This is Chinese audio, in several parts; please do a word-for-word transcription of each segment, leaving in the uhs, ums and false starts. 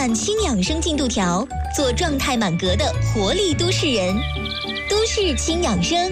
满轻养生进度条，做状态满格的活力都市人。都市轻养生。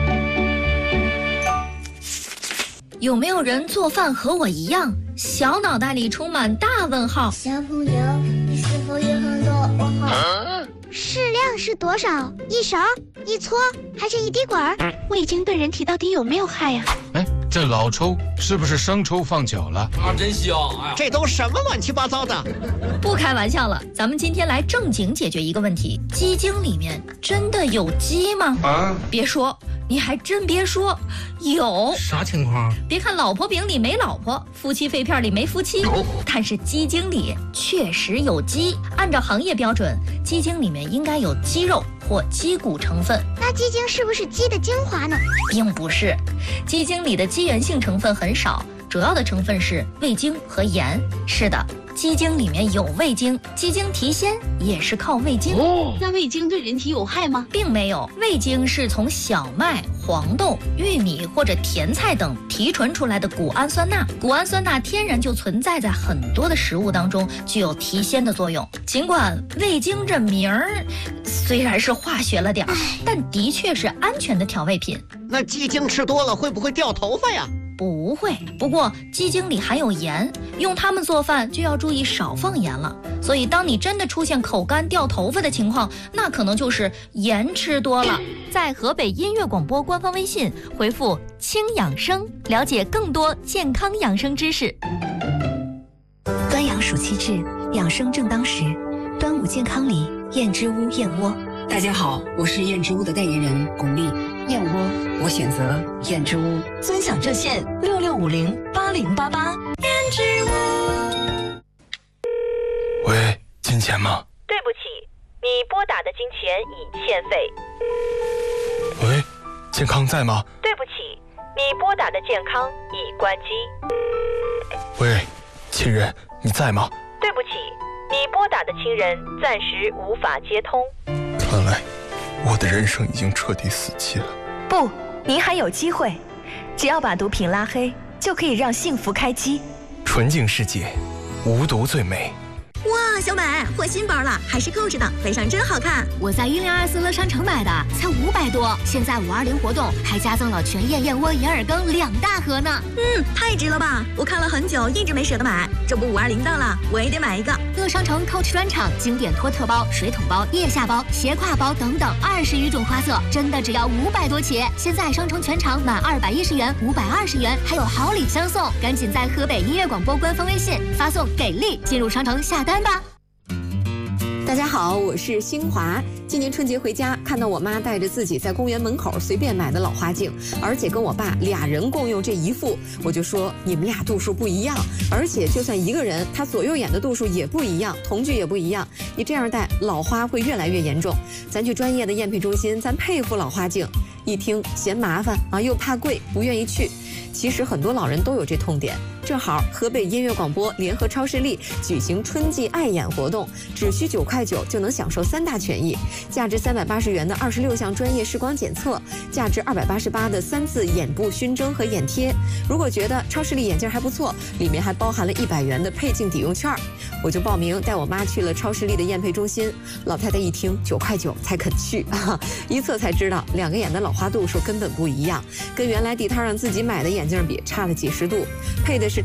有没有人做饭和我一样，小脑袋里充满大问号？ 小朋友，你是否有很多问号？ 适量是多少？一勺、一撮，还是一滴管？味精对人体到底有没有害呀、 哎，这老抽是不是生抽放久了？ 啊，真香！哎呀， 这都什么乱七八糟的？ 不开玩笑了，咱们今天来正经解决一个问题：鸡精里面真的有鸡吗？啊！别说，你还真别说，有。 啥情况？ 别看老婆饼里没老婆，夫妻肺片里没夫妻，但是鸡精里确实有鸡。按照行业标准，鸡精里面应该有鸡肉或鸡骨成分。 那鸡精是不是鸡的精华呢？ 并不是，鸡精里的肌源性成分很少，主要的成分是味精和盐。是的，鸡精里面有味精，鸡精提鲜也是靠味精。 哦，那味精对人体有害吗？ 并没有，味精是从小麦、黄豆、玉米或者甜菜等提纯出来的谷氨酸钠。谷氨酸钠天然就存在在很多的食物当中，具有提鲜的作用。尽管味精这名儿虽然是化学了点儿，但的确是安全的调味品。 那鸡精吃多了会不会掉头发呀？ 不会，不过鸡精里含有盐，用它们做饭就要注意少放盐了。所以当你真的出现口干掉头发的情况，那可能就是盐吃多了。在河北音乐广播官方微信回复轻养生，了解更多健康养生知识。 端阳暑气至，养生正当时。端午健康里，燕之屋燕窝。 大家好，我是燕之屋的代言人巩俐。燕窝，我选择燕之屋。 尊享热线六六五零八零八八。燕之屋。 喂，金钱吗？ 对不起，你拨打的金钱已欠费。 喂，健康在吗？ 对不起，你拨打的健康已关机。 喂，亲人，你在吗？ 对不起，你拨打的亲人暂时无法接通。 看来我的人生已经彻底死期了。 不，您还有机会，只要把毒品拉黑，就可以让幸福开机。 纯净世界，无毒最美。 哇，小美换新包了，还是 Coach 的，背上真好看。 我在一零二四乐商城买的，才五百多。现在五二零活动还加赠了全燕燕窝银耳羹两大盒呢。 嗯，太值了吧！我看了很久，一直没舍得买。这不五二零到了，我也得买一个。 乐商城 Coach 专场经典托特包、水桶包、腋下包、斜挎包等等二十余种花色，真的只要五百多起。现在商城全场满二百一十元、五百二十元，还有好礼相送。赶紧在河北音乐广播官方微信发送给力进入商城下单吧。 大家好，我是新华。今年春节回家，看到我妈带着自己在公园门口随便买的老花镜，而且跟我爸俩人共用这一副，我就说你们俩度数不一样，而且就算一个人，他左右眼的度数也不一样，瞳距也不一样，你这样戴老花会越来越严重。咱去专业的验配中心，咱配副老花镜。一听嫌麻烦啊，又怕贵，不愿意去。其实很多老人都有这痛点。正好河北音乐广播联合超视力举行春季爱眼活动，只需九块九就能享受三大权益：价值三百八十元的二十六项专业视光检测，价值二百八十八的三次眼部熏蒸和眼贴。如果觉得超视力眼镜还不错，里面还包含了一百元的配镜抵用券。我就报名带我妈去了超视力的验配中心。老太太一听九块九才肯去，啊，一测才知道两个眼的老花度数根本不一样，跟原来地摊上自己买的眼镜比差了几十度。配的是